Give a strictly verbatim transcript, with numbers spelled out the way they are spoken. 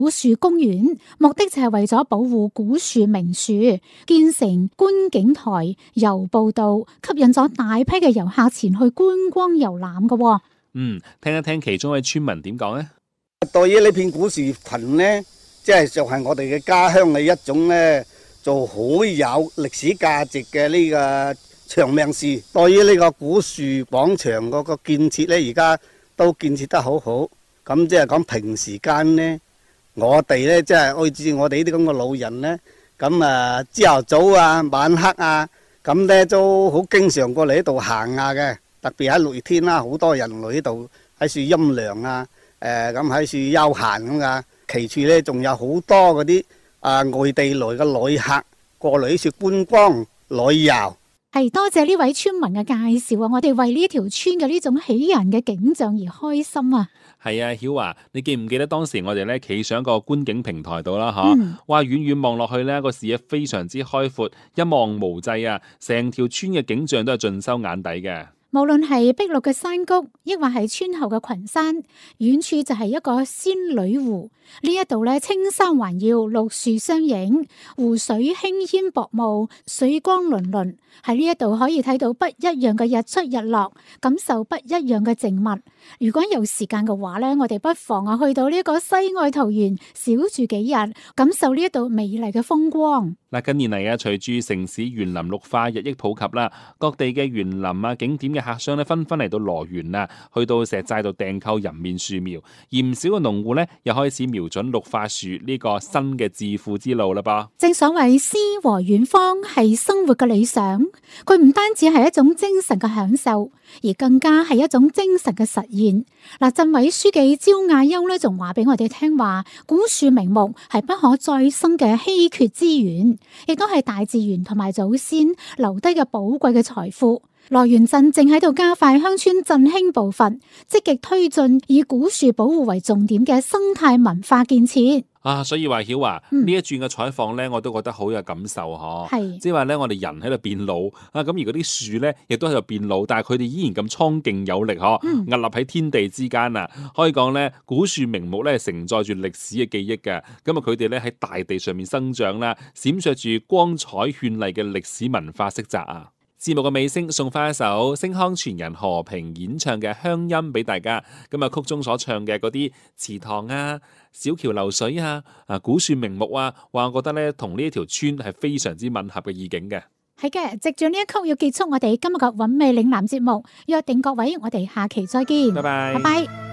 古樹公園，目的就係為咗保護古樹名樹，建成觀景台、遊步道，吸引咗大批嘅遊客前去觀光遊覽嘅。 嗯，聽一聽其中一位村民點講呢？ 對於呢片古樹群呢，即係就係我哋嘅家鄉嘅一種呢，就好有歷史價值嘅呢個長命樹。對於呢個古樹廣場嗰個建設呢，而家都建設得好好。咁即係講平時間呢，我哋呢，即係好似我哋呢啲咁嘅老人呢，咁啊朝頭早啊、晚黑啊，咁呢都好經常過嚟呢度行下嘅。特別喺六月天啦，好多人嚟呢度喺樹陰涼啊，誒咁喺樹休閒咁噶。其次呢，仲有好多嗰啲啊外地來嘅旅客過嚟呢處觀光旅遊。 係多謝呢位村民嘅介紹啊！我哋為呢條村嘅呢種喜人嘅景象而開心啊！ 係啊，曉華，你記唔記得當時我哋咧企上個觀景平台度啦？吓、嗯，哇，遠遠望落去呢個視野非常之開闊，一望無際啊！成條村嘅景象都係盡收眼底嘅。 無論係碧綠嘅山谷，抑或係村後嘅群山，遠處就係一個仙女湖。呢一度咧，青山環繞，綠樹相映，湖水輕煙薄霧，水光粼粼。喺呢一度可以睇到不一樣嘅日出日落，感受不一樣嘅靜物。如果有時間嘅話咧，我哋不妨啊去到呢個世外桃源小住幾日，感受呢一度美麗嘅風光。 嗱，近年嚟啊，隨住城市園林綠化日益普及啦，各地嘅園林啊景點嘅客商咧紛紛嚟到羅源啊，去到石寨度訂購人面樹苗，而唔少嘅農戶咧又開始瞄準綠化樹呢個新嘅致富之路啦噃。 正所謂詩和遠方係生活嘅理想，佢唔單止係一種精神嘅享受，而更加係一種精神嘅實現。嗱，鎮委書記焦亞優咧仲話俾我哋聽話，古樹名木係不可再生嘅稀缺資源，亦都係大自然同埋祖先留低嘅寶貴嘅財富。羅源鎮正喺度加快鄉村振興步伐，積極推進以古樹保護為重點嘅生態文化建設。 啊，所以話曉華呢一轉嘅採訪咧，我都覺得好有感受嗬。係，即係話咧，我哋人喺度變老啊，咁而嗰啲樹咧，亦都喺度變老，但係佢哋依然咁蒼勁有力嗬，屹立喺天地之間啊。可以講咧，古樹名木咧，承載住歷史嘅記憶嘅。咁啊，佢哋咧喺大地上面生長啦，閃爍住光彩絢麗嘅歷史文化色澤啊！節目嘅尾聲送翻一首星康傳人何平演唱嘅鄉音俾大家。咁啊，曲中所唱嘅嗰啲池塘啊、小橋流水啊、啊古樹名木啊，話我覺得咧同呢一條村係非常之吻合嘅意境嘅。 係嘅，藉住呢一曲要結束我哋今日嘅韻味嶺南節目，約定各位，我哋下期再見， 拜拜， 拜拜。